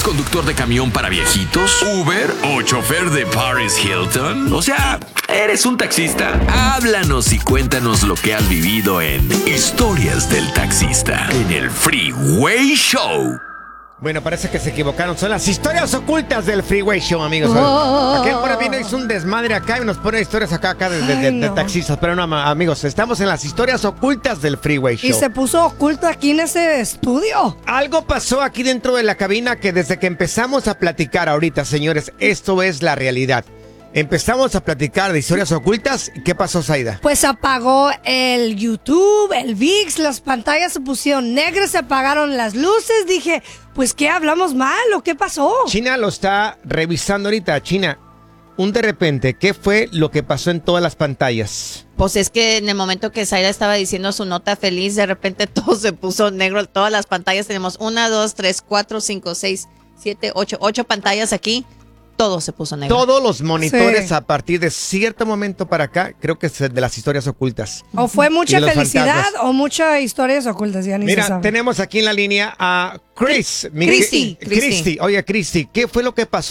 ¿Eres conductor de camión para viejitos, Uber o chofer de Paris Hilton? O sea, ¿eres un taxista? Háblanos y cuéntanos lo que has vivido en Historias del Taxista en el Freeway Show. Bueno, parece que se equivocaron. Son las historias ocultas del Freeway Show, amigos. Aquel por ahí hizo un desmadre acá y nos pone historias acá de taxistas. Pero no, amigos, estamos en las historias ocultas del Freeway Show. Y se puso oculto aquí en ese estudio. Algo pasó aquí dentro de la cabina que desde que empezamos a platicar ahorita, señores, esto es la realidad. Empezamos a platicar de historias ocultas. ¿Qué pasó, Zaida? Pues apagó el YouTube, el VIX, las pantallas se pusieron negras, se apagaron las luces. Dije, pues, ¿qué hablamos mal o qué pasó? China lo está revisando ahorita. China, de repente, ¿qué fue lo que pasó en todas las pantallas? Pues es que en el momento que Zaida estaba diciendo su nota feliz, de repente todo se puso negro. Todas las pantallas tenemos 1, 2, 3, 4, 5, 6, 7, 8 pantallas aquí. Todo se puso negro. Todos los monitores sí. A partir de cierto momento para acá, creo que es de las historias ocultas. O fue mucha felicidad o muchas historias ocultas, ya ni se sabe. Tenemos aquí en la línea a Cristi. Cristi. Oye, Cristi, ¿qué fue lo que pasó